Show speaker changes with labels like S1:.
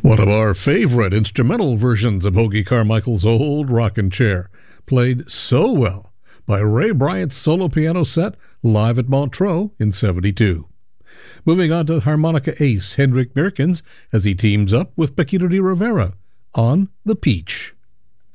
S1: One of our favorite instrumental versions of Hoagy Carmichael's Old Rockin' Chair, played so well by Ray Bryant's solo piano set live at Montreux in '72. Moving on to harmonica ace Hendrik Meerkens as he teams up with Paquito de Rivera on The Peach.